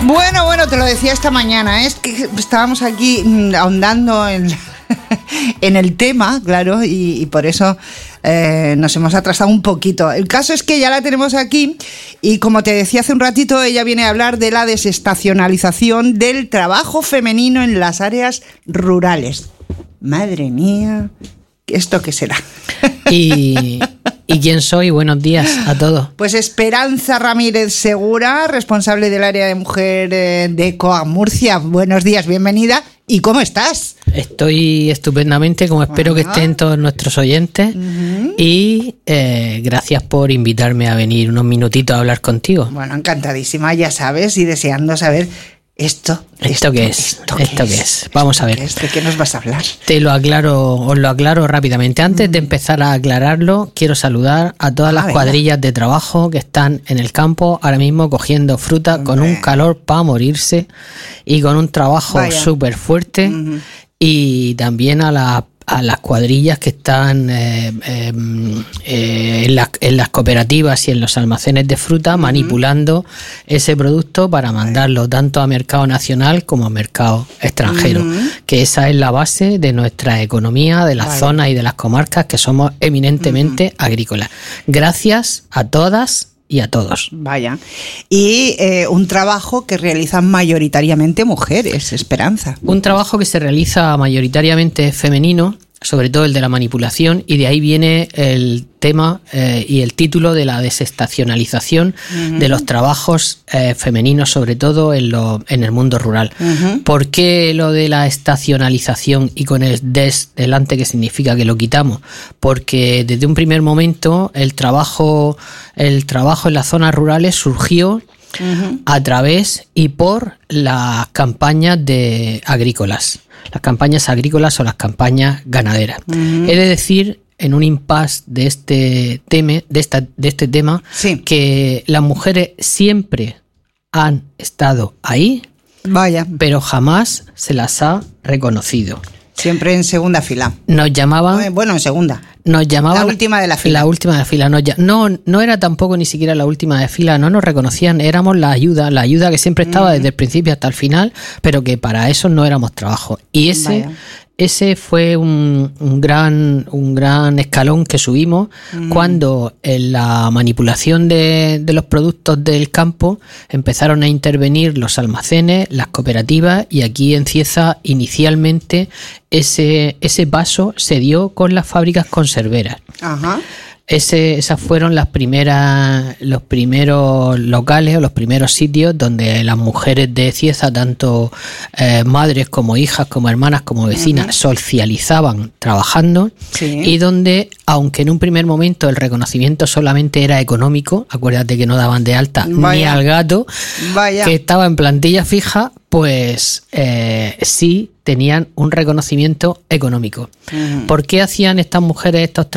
Bueno, te lo decía esta mañana, es que estábamos aquí ahondando en el tema, claro, y por eso nos hemos atrasado un poquito. El caso es que ya la tenemos aquí y, como te decía hace un ratito, ella viene a hablar de la desestacionalización del trabajo femenino en las áreas rurales. Madre mía, ¿esto qué será? ¿Y quién soy? Buenos días a todos. Pues Esperanza Ramírez Segura, responsable del área de mujer de COAG Murcia. Buenos días, bienvenida. ¿Y cómo estás? Estoy estupendamente, como espero que estén todos nuestros oyentes. Uh-huh. Y gracias por invitarme a venir unos minutitos a hablar contigo. Bueno, encantadísima, ya sabes, y deseando saber ¿Esto qué es? Vamos a ver. ¿De qué nos vas a hablar? Os lo aclaro rápidamente. Antes de empezar a aclararlo, quiero saludar a todas las cuadrillas de trabajo que están en el campo ahora mismo cogiendo fruta con un calor para morirse y con un trabajo súper fuerte. Uh-huh. Y también a las cuadrillas que están en las cooperativas y en los almacenes de fruta, manipulando ese producto para mandarlo tanto a mercado nacional como a mercado extranjero, que esa es la base de nuestra economía, de las zonas y de las comarcas que somos eminentemente agrícolas. Gracias a todas y a todos. Vaya. Y un trabajo que realizan mayoritariamente mujeres, Esperanza. Un trabajo que se realiza mayoritariamente femenino, sobre todo el de la manipulación, y de ahí viene el tema y el título de la desestacionalización de los trabajos femeninos, sobre todo en el mundo rural. ¿Por qué lo de la estacionalización y con el des delante, que significa que lo quitamos? Porque desde un primer momento el trabajo en las zonas rurales surgió a través y por las campañas agrícolas. Las campañas agrícolas o las campañas ganaderas. He de decir, en un impasse de este tema, que las mujeres siempre han estado ahí, pero jamás se las ha reconocido. Siempre en segunda fila. Nos llamaban... Bueno, en segunda. Nos llamaban... La última de la fila. La última de la fila. No era tampoco ni siquiera la última de fila, no nos reconocían, éramos la ayuda que siempre estaba desde el principio hasta el final, pero que para eso no éramos trabajo. Y ese fue un gran escalón que subimos cuando en la manipulación de los productos del campo empezaron a intervenir los almacenes, las cooperativas, y aquí en Cieza inicialmente ese paso se dio con las fábricas conserveras. Ajá. Esas fueron los primeros locales o los primeros sitios donde las mujeres de Cieza, tanto madres como hijas, como hermanas, como vecinas, socializaban trabajando, y donde, aunque en un primer momento el reconocimiento solamente era económico, acuérdate que no daban de alta ni al gato, que estaba en plantilla fija, pues sí tenían un reconocimiento económico. ¿Por qué hacían estas mujeres estos